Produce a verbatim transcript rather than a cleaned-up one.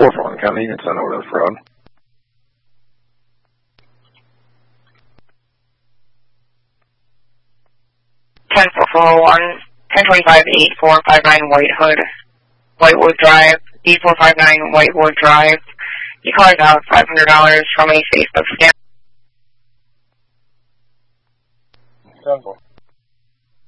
four four one County, you can send over the fraud. ten four four one, ten twenty-five eight four five nine White Hood, Whitewood Drive, eight four five nine Whitewood Drive. You called out five hundred dollars from a Facebook scam. Simple.